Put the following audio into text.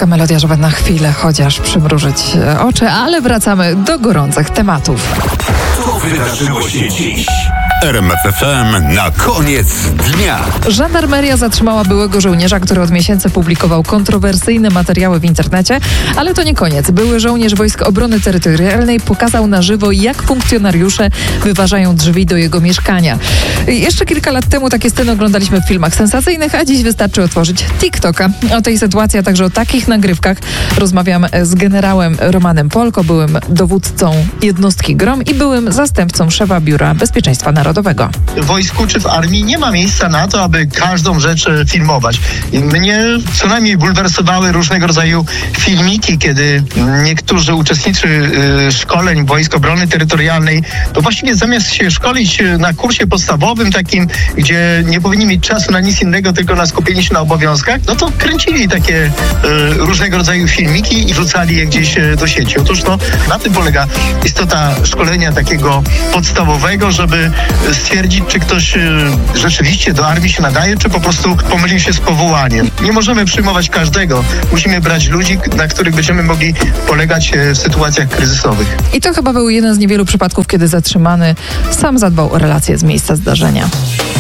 Polska melodia, żeby na chwilę chociaż przymrużyć oczy, ale wracamy do gorących tematów. Co wydarzyło się dziś? RMF FM na koniec dnia. Żandarmeria zatrzymała byłego żołnierza, który od miesięcy publikował kontrowersyjne materiały w internecie, ale to nie koniec. Były żołnierz Wojsk Obrony Terytorialnej pokazał na żywo, jak funkcjonariusze wyważają drzwi do jego mieszkania. Jeszcze kilka lat temu takie sceny oglądaliśmy w filmach sensacyjnych, a dziś wystarczy otworzyć TikToka. O tej sytuacji, a także o takich nagrywkach rozmawiam z generałem Romanem Polko, byłym dowódcą jednostki GROM i byłym zastępcą szefa Biura Bezpieczeństwa Narodowego. W wojsku czy w armii nie ma miejsca na to, aby każdą rzecz filmować. I mnie co najmniej bulwersowały różnego rodzaju filmiki, kiedy niektórzy uczestnicy szkoleń Wojsk Obrony Terytorialnej, to właściwie zamiast się szkolić na kursie podstawowym takim, gdzie nie powinni mieć czasu na nic innego, tylko na skupienie się na obowiązkach, no to kręcili takie różnego rodzaju filmiki i wrzucali je gdzieś do sieci. Otóż na tym polega istota szkolenia takiego podstawowego, żeby stwierdzić, czy ktoś rzeczywiście do armii się nadaje, czy po prostu pomylił się z powołaniem. Nie możemy przyjmować każdego. Musimy brać ludzi, na których będziemy mogli polegać w sytuacjach kryzysowych. I to chyba był jeden z niewielu przypadków, kiedy zatrzymany sam zadbał o relacje z miejsca zdarzenia.